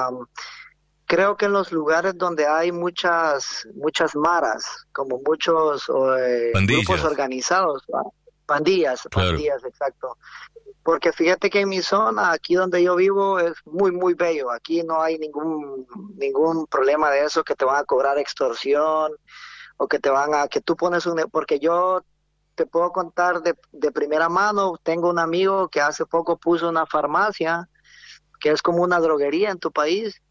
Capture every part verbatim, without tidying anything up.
Um, creo que en los lugares donde hay muchas muchas maras, como muchos eh, grupos organizados, ¿va? pandillas, Claro. pandillas, exacto. Porque fíjate que en mi zona, aquí donde yo vivo, es muy, muy bello. Aquí no hay ningún ningún problema de eso, que te van a cobrar extorsión o que te van a, que tú pones un, porque yo te puedo contar de, de primera mano, tengo un amigo que hace poco puso una farmacia, que es como una droguería en tu país,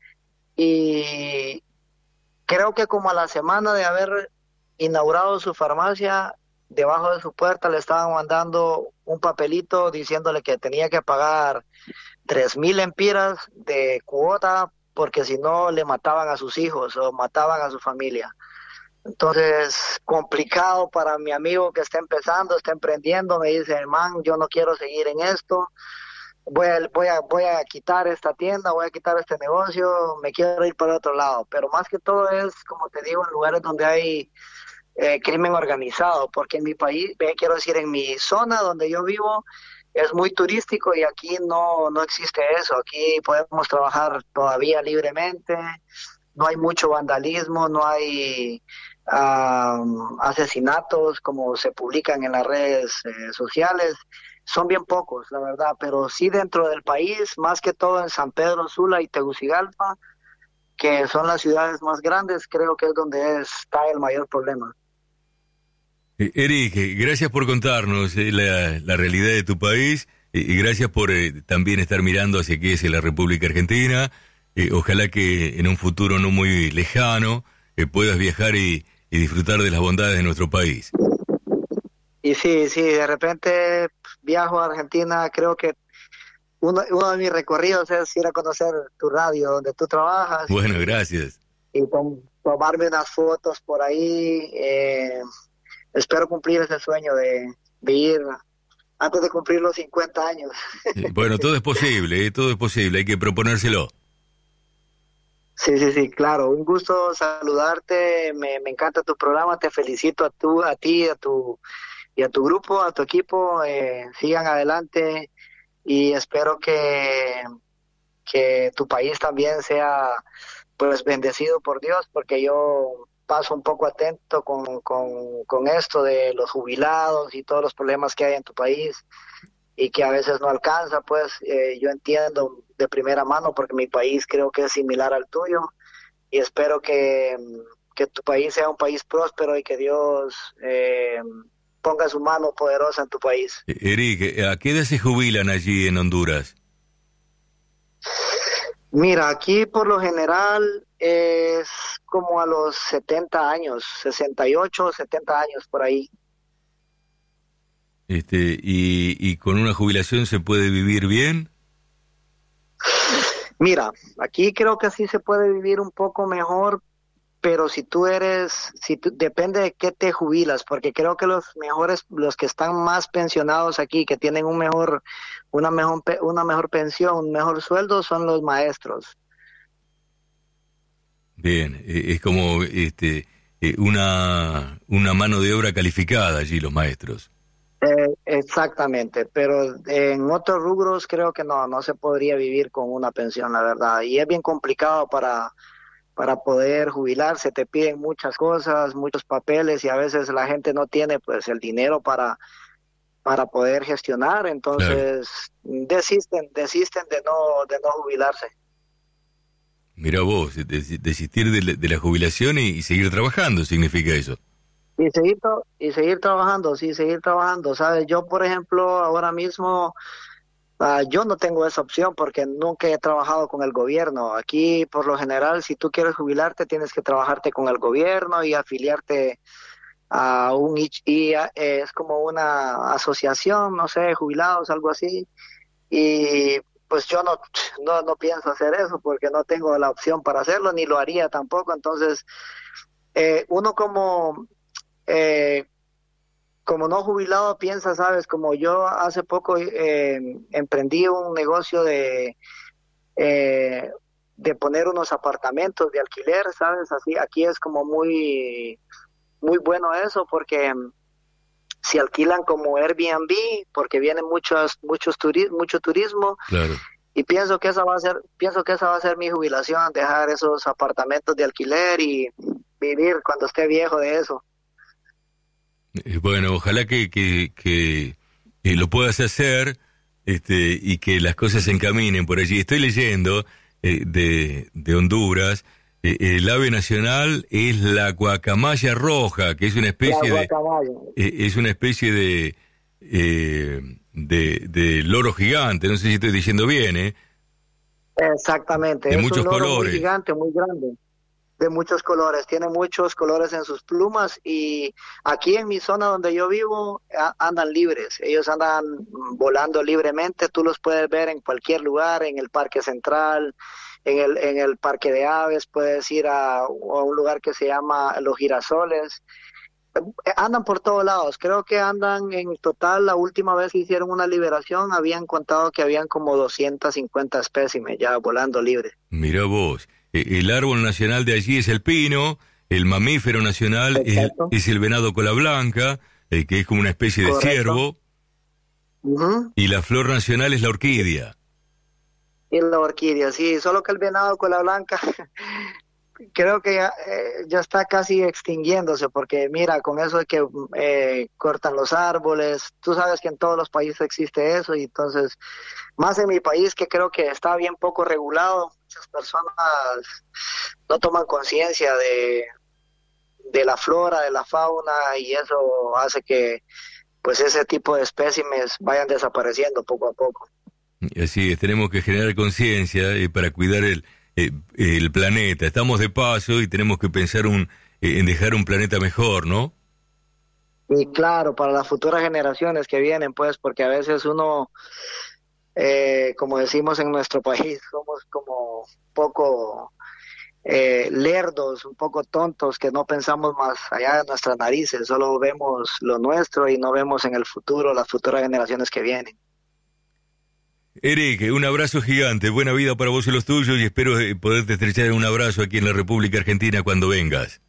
y creo que como a la semana de haber inaugurado su farmacia, debajo de su puerta le estaban mandando un papelito diciéndole que tenía que pagar tres mil empiras de cuota, porque si no le mataban a sus hijos o mataban a su familia. Entonces, complicado para mi amigo que está empezando, está emprendiendo. Me dice, hermano, yo no quiero seguir en esto, voy a, voy a, voy a quitar esta tienda, voy a quitar este negocio, me quiero ir para otro lado. Pero más que todo es, como te digo, en lugares donde hay eh, crimen organizado, porque en mi país, eh, quiero decir, en mi zona donde yo vivo, es muy turístico y aquí no, no existe eso. Aquí podemos trabajar todavía libremente, no hay mucho vandalismo, no hay uh, asesinatos como se publican en las redes eh, sociales. Son bien pocos, la verdad, pero sí dentro del país, más que todo en San Pedro Sula y Tegucigalpa, que son las ciudades más grandes, creo que es donde está el mayor problema. Eh, Eric, eh, gracias por contarnos eh, la, la realidad de tu país eh, y gracias por eh, también estar mirando hacia qué es la República Argentina. Eh, ojalá que en un futuro no muy lejano eh, puedas viajar y, y disfrutar de las bondades de nuestro país. Y sí, sí, de repente viajo a Argentina, creo que uno, uno de mis recorridos es ir a conocer tu radio donde tú trabajas. Bueno, gracias. Y tom, tomarme unas fotos por ahí. Eh, espero cumplir ese sueño de, de ir antes de cumplir los cincuenta años. Eh, bueno, todo es posible, eh, todo es posible, hay que proponérselo. Sí, sí, sí, claro. Un gusto saludarte. Me, me encanta tu programa. Te felicito a tú, a ti, a tu y a tu grupo, a tu equipo. Eh, sigan adelante y espero que que tu país también sea pues bendecido por Dios, porque yo paso un poco atento con, con, con esto de los jubilados y todos los problemas que hay en tu país y que a veces no alcanza, pues eh, yo entiendo de primera mano porque mi país creo que es similar al tuyo y espero que, que tu país sea un país próspero y que Dios eh, ponga su mano poderosa en tu país. Eric, ¿a qué edad se jubilan allí en Honduras? Mira, aquí por lo general es como a los setenta años, sesenta y ocho, setenta años por ahí. Este, y, y con una jubilación se puede vivir bien. Mira, aquí creo que sí se puede vivir un poco mejor, pero si tú eres, si tú, depende de qué te jubilas, porque creo que los mejores, los que están más pensionados aquí, que tienen un mejor, una mejor, una mejor pensión, un mejor sueldo, son los maestros. Bien, eh, es como este eh, una una mano de obra calificada allí los maestros. Eh, exactamente, pero en otros rubros creo que no, no se podría vivir con una pensión, la verdad, y es bien complicado para para poder jubilarse, te piden muchas cosas, muchos papeles y a veces la gente no tiene pues el dinero para, para poder gestionar, entonces claro. desisten, desisten de no, de no jubilarse. Mira vos, des, desistir de la, de la jubilación y, y seguir trabajando, significa eso. Y seguir, y seguir trabajando, sí, seguir trabajando, ¿sabes? Yo, por ejemplo, ahora mismo Uh, yo no tengo esa opción porque nunca he trabajado con el gobierno. Aquí, por lo general, si tú quieres jubilarte, tienes que trabajarte con el gobierno y afiliarte a un I C I, es como una asociación, no sé, jubilados, algo así. Y pues yo no, no, no pienso hacer eso porque no tengo la opción para hacerlo, ni lo haría tampoco. Entonces, eh, uno como... Eh, como no jubilado piensa, sabes, como yo hace poco eh, emprendí un negocio de eh, de poner unos apartamentos de alquiler, sabes, así aquí es como muy muy bueno eso porque si alquilan como Airbnb porque vienen muchos muchos turi mucho turismo claro. y pienso que esa va a ser, pienso que esa va a ser mi jubilación, dejar esos apartamentos de alquiler y vivir cuando esté viejo de eso. Bueno, ojalá que, que, que, que lo puedas hacer, este, y que las cosas se encaminen por allí. Estoy leyendo eh, de, de Honduras, eh, el ave nacional es la guacamaya roja, que es una especie de eh, es una especie de, eh, de de loro gigante. No sé si estoy diciendo bien, ¿eh? Exactamente. De es muchos un loro colores. Muy gigante, muy grande. De muchos colores, tiene muchos colores en sus plumas y aquí en mi zona donde yo vivo a, andan libres, ellos andan volando libremente, tú los puedes ver en cualquier lugar, en el Parque Central, en el, en el Parque de Aves, puedes ir a, a un lugar que se llama Los Girasoles, andan por todos lados, creo que andan en total, la última vez que hicieron una liberación habían contado que habían como doscientos cincuenta espécimes ya volando libres. Mirá vos. El árbol nacional de allí es el pino, el mamífero nacional es, es el venado cola blanca, eh, que es como una especie de Correcto. ciervo, uh-huh. y la flor nacional es la orquídea. Y la orquídea, sí, solo que el venado cola blanca creo que ya, eh, ya está casi extinguiéndose, porque mira, con eso de que eh, cortan los árboles, tú sabes que en todos los países existe eso, y entonces, más en mi país que creo que está bien poco regulado, muchas personas no toman conciencia de, de la flora, de la fauna, y eso hace que pues ese tipo de espécimes vayan desapareciendo poco a poco. Así es, tenemos que generar conciencia eh, para cuidar el, eh, el planeta. Estamos de paso y tenemos que pensar un, eh, en dejar un planeta mejor, ¿no? Y claro, para las futuras generaciones que vienen, pues, porque a veces uno... Eh, como decimos en nuestro país, somos como poco eh, lerdos, un poco tontos, que no pensamos más allá de nuestras narices, solo vemos lo nuestro y no vemos en el futuro, las futuras generaciones que vienen. Eric, un abrazo gigante, buena vida para vos y los tuyos, y espero poderte estrechar un abrazo aquí en la República Argentina cuando vengas.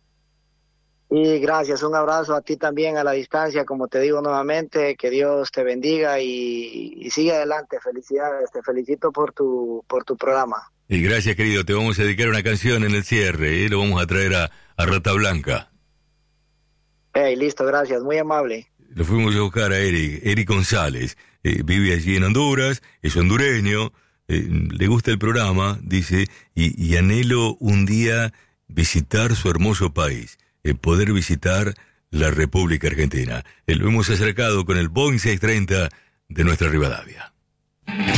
Y gracias, un abrazo a ti también a la distancia, como te digo nuevamente, que Dios te bendiga y, y sigue adelante, felicidades, te felicito por tu por tu programa. Y gracias, querido, te vamos a dedicar una canción en el cierre, ¿eh? Lo vamos a traer a, a Rata Blanca. Hey, listo, gracias, muy amable. Lo fuimos a buscar a Eric, Eric González, eh, vive allí en Honduras, es hondureño, eh, le gusta el programa, dice, y, y anhelo un día visitar su hermoso país. El poder visitar la República Argentina. Lo hemos acercado con el Boeing seiscientos treinta de nuestra Rivadavia.